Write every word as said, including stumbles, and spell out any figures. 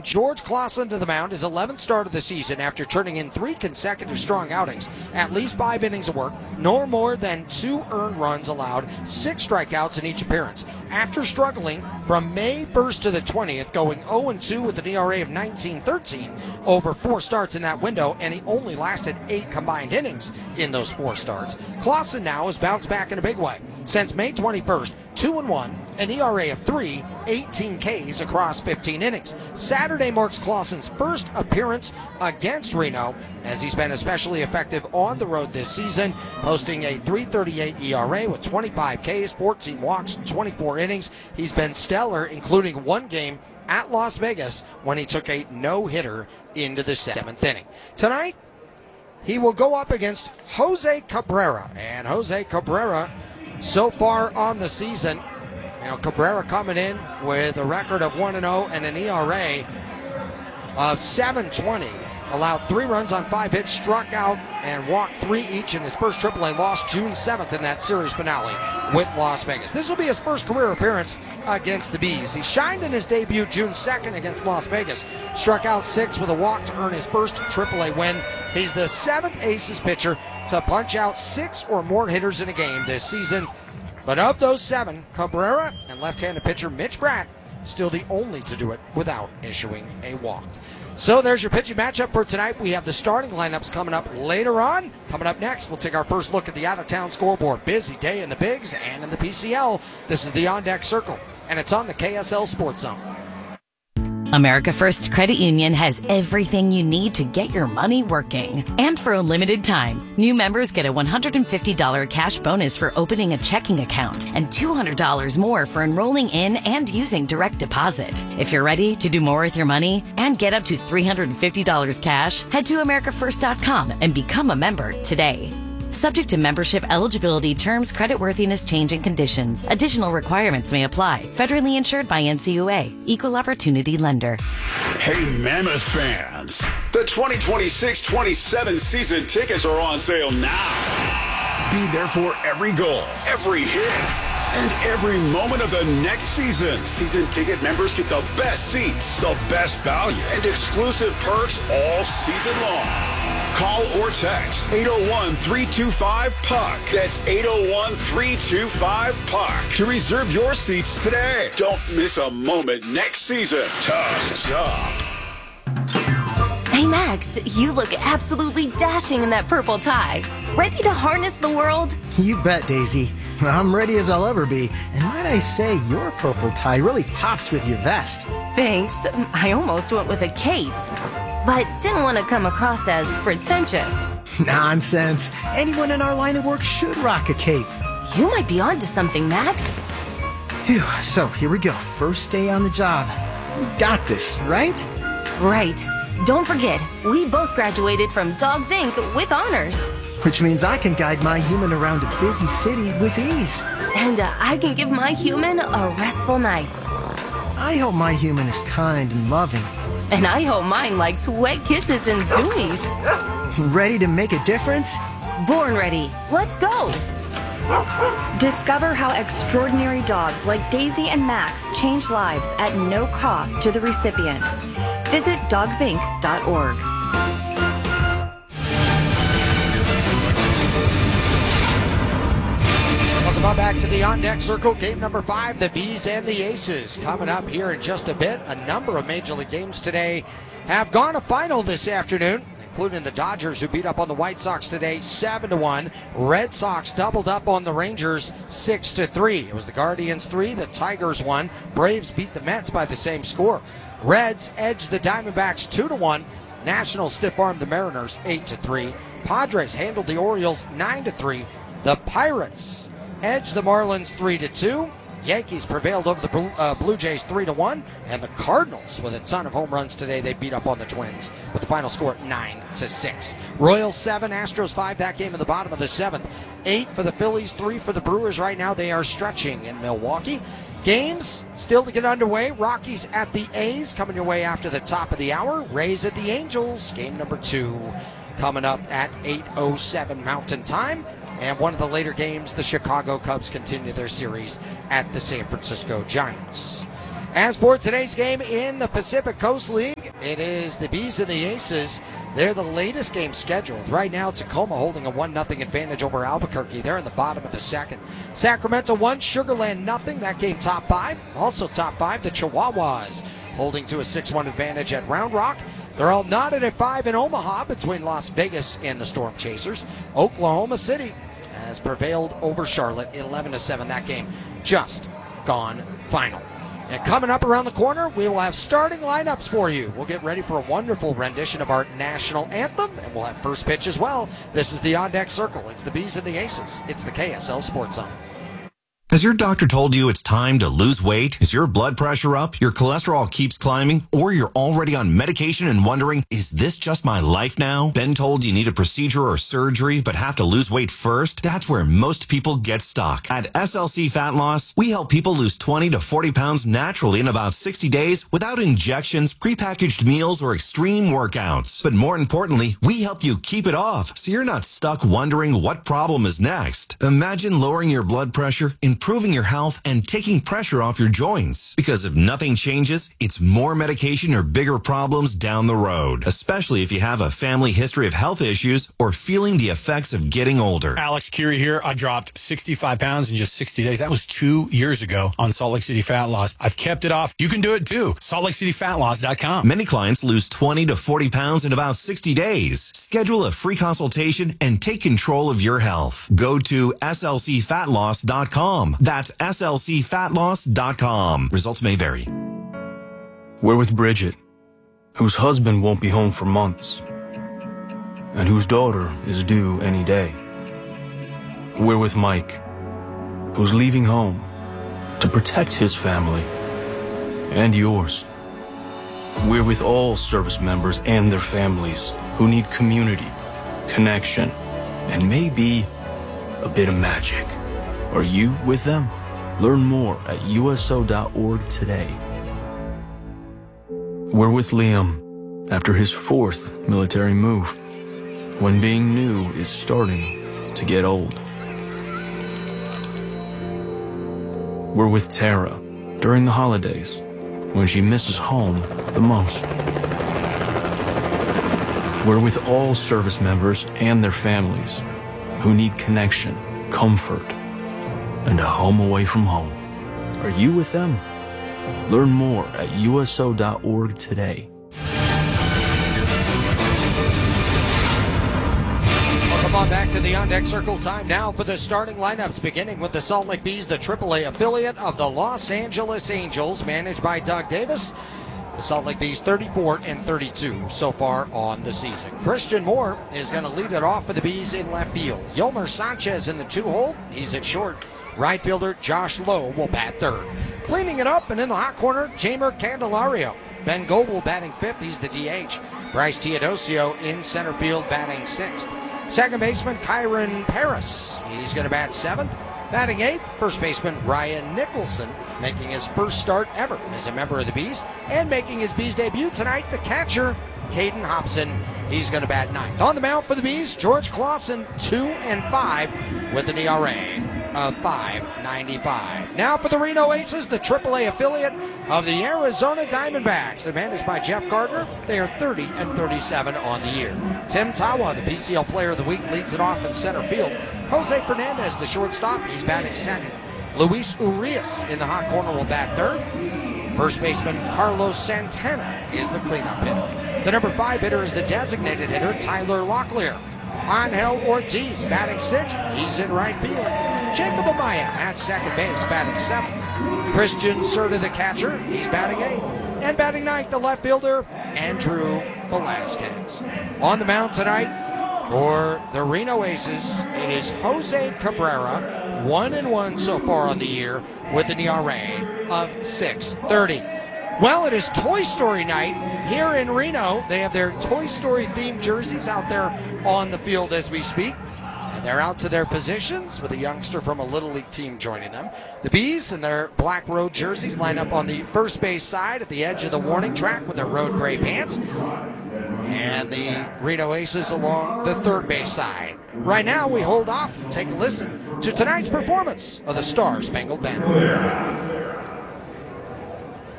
George Clausen to the mound, his eleventh start of the season after turning in three consecutive strong outings. At least five innings of work, no more than two earned runs allowed, six strikeouts in each appearance. After struggling from May first to the twentieth, going oh and two with an E R A of nineteen thirteen over four starts in that window, and he only lasted eight combined innings in those four starts. Clausen now has bounced back in a big way. Since May twenty-first, two and one, an E R A of three, eighteen Ks across fifteen innings. Saturday marks Clausen's first appearance against Reno, as he's been especially effective on the road this season, posting a three thirty-eight E R A with twenty-five Ks, fourteen walks, twenty-four innings. He's been stellar, including one game at Las Vegas when he took a no-hitter into the seventh inning. Tonight, he will go up against Jose Cabrera, and Jose Cabrera, so far on the season, you know, Cabrera coming in with a record of one and oh and an E R A of seven twenty. Allowed three runs on five hits, struck out and walked three each in his first triple A loss June seventh in that series finale with Las Vegas. This will be his first career appearance against the Bees. He shined in his debut June second against Las Vegas, struck out six with a walk to earn his first triple A win. He's the seventh Aces pitcher to punch out six or more hitters in a game this season. But of those seven, Cabrera and left-handed pitcher Mitch Pratt still the only to do it without issuing a walk. So there's your pitching matchup for tonight. We have the starting lineups coming up later on. Coming up next, we'll take our first look at the out-of-town scoreboard. Busy day in the Bigs and in the P C L. This is the On Deck Circle, and it's on the K S L Sports Zone. America First Credit Union has everything you need to get your money working. And for a limited time, new members get a one hundred fifty dollars cash bonus for opening a checking account and two hundred dollars more for enrolling in and using direct deposit. If you're ready to do more with your money and get up to three hundred fifty dollars cash, head to america first dot com and become a member today. Subject to membership eligibility, terms, creditworthiness, change, and conditions. Additional requirements may apply. Federally insured by N C U A. Equal Opportunity Lender. Hey, Mammoth fans. The twenty twenty-six twenty-seven season tickets are on sale now. Be there for every goal, every hit, and every moment of the next season. Season ticket members get the best seats, the best value, and exclusive perks all season long. Call or text eight oh one, three two five, P U C. That's eight oh one, three two five, P U C to reserve your seats today. Don't miss a moment next season. Tusk up. Hey Max, you look absolutely dashing in that purple tie. Ready to harness the world? You bet, Daisy. I'm ready as I'll ever be. And might I say, your purple tie really pops with your vest. Thanks. I almost went with a cape, but didn't want to come across as pretentious. Nonsense. Anyone in our line of work should rock a cape. You might be onto something, Max. Phew, so here we go. First day on the job. We've got this, right? Right. Don't forget, we both graduated from Dogs Incorporated with honors. Which means I can guide my human around a busy city with ease. And uh, I can give my human a restful night. I hope my human is kind and loving. And I hope mine likes wet kisses and zoomies. Ready to make a difference? Born ready. Let's go. Discover how extraordinary dogs like Daisy and Max change lives at no cost to the recipients. Visit dogs inc dot org. Welcome on back to the On Deck Circle, game number five, the Bees and the Aces. Coming up here in just a bit, a number of Major League games today have gone to final this afternoon, including the Dodgers, who beat up on the White Sox today seven to one. Red Sox doubled up on the Rangers six to three. It was the Guardians three, the Tigers one. Braves beat the Mets by the same score. Reds edged the Diamondbacks two to one. Nationals stiff-armed the Mariners eight to three. Padres handled the Orioles nine to three. The Pirates edged the Marlins three to two. Yankees prevailed over the Blue, uh, Blue Jays three to one, and the Cardinals, with a ton of home runs today, they beat up on the Twins with the final score nine to six. Royals seven, Astros five, that game in the bottom of the seventh. eight for the Phillies, three for the Brewers. Right now they are stretching in Milwaukee. Games still to get underway. Rockies at the A's coming your way after the top of the hour. Rays at the Angels, game number two coming up at eight oh seven Mountain Time. And one of the later games, the Chicago Cubs continue their series at the San Francisco Giants. As for today's game in the Pacific Coast League, it is the Bees and the Aces. They're the latest game scheduled. Right now, Tacoma holding a one nothing advantage over Albuquerque. They're in the bottom of the second. Sacramento one, Sugar Land nothing. That game top five. Also top five, the Chihuahuas holding to a six one advantage at Round Rock. They're all knotted at five in Omaha between Las Vegas and the Storm Chasers. Oklahoma City has prevailed over Charlotte eleven to seven. That game just gone final. And coming up around the corner, we will have starting lineups for you. We'll get ready for a wonderful rendition of our national anthem, and we'll have first pitch as well. This is the On Deck Circle. It's the Bees and the Aces. It's the K S L Sports Zone. Has your doctor told you it's time to lose weight? Is your blood pressure up? Your cholesterol keeps climbing? Or you're already on medication and wondering, is this just my life now? Been told you need a procedure or surgery but have to lose weight first? That's where most people get stuck. At S L C Fat Loss, we help people lose twenty to forty pounds naturally in about sixty days without injections, prepackaged meals, or extreme workouts. But more importantly, we help you keep it off so you're not stuck wondering what problem is next. Imagine lowering your blood pressure, improving your health, and taking pressure off your joints. Because if nothing changes, it's more medication or bigger problems down the road, especially if you have a family history of health issues or feeling the effects of getting older. Alex Curie here. I dropped sixty-five pounds in just sixty days. That was two years ago on Salt Lake City Fat Loss. I've kept it off. You can do it too. salt lake city fat loss dot com. Many clients lose twenty to forty pounds in about sixty days. Schedule a free consultation and take control of your health. Go to S L C fat loss dot com. That's S L C fat loss dot com. Results may vary. We're with Bridget, whose husband won't be home for months, and whose daughter is due any day. We're with Mike, who's leaving home to protect his family and yours. We're with all service members and their families who need community, connection, and maybe a bit of magic. Are you with them? Learn more at U S O dot org today. We're with Liam after his fourth military move, when being new is starting to get old. We're with Tara during the holidays, when she misses home the most. We're with all service members and their families who need connection, comfort, and a home away from home. Are you with them? Learn more at U S O dot org today. Welcome on back to the On Deck Circle. Time now for the starting lineups, beginning with the Salt Lake Bees, the triple A affiliate of the Los Angeles Angels, managed by Doug Davis. The Salt Lake Bees thirty-four and thirty-two so far on the season. Christian Moore is going to lead it off for the Bees in left field. Yolmer Sanchez in the two-hole. He's at short. Right fielder Josh Lowe will bat third. Cleaning it up and in the hot corner, Jamer Candelario. Ben Goebel batting fifth. He's the D H. Bryce Teodosio in center field batting sixth. Second baseman Kyron Paris. He's going to bat seventh. Batting eighth, first baseman Ryan Nicholson, making his first start ever as a member of the Bees, and making his Bees debut tonight, the catcher, Caden Hobson. He's going to bat ninth. On the mound for the Bees, George Clausen, two and five with an E R A of five ninety-five. Now for the Reno Aces, the triple A affiliate of the Arizona Diamondbacks. They're managed by Jeff Gardner. They are thirty and thirty-seven on the year. Tim Tawa, the P C L Player of the Week, leads it off in center field. Jose Fernandez, the shortstop, he's batting second. Luis Urias in the hot corner will bat third. First baseman Carlos Santana is the cleanup hitter. The number five hitter is the designated hitter, Tyler Locklear. Angel Ortiz batting sixth. He's in right field. Jacob Amaya at second base batting seventh. Christian Serta, the catcher, he's batting eighth. And batting ninth, the left fielder, Andrew Velasquez. On the mound tonight for the Reno Aces, it is Jose Cabrera, one and one so far on the year with an E R A of six thirty. Well, it is Toy Story night here in Reno. They have their Toy Story themed jerseys out there on the field as we speak. And they're out to their positions with a youngster from a Little League team joining them. The Bees in their black road jerseys line up on the first base side at the edge of the warning track with their road gray pants. And the Reno Aces along the third base side. Right now, we hold off and take a listen to tonight's performance of the Star Spangled Banner.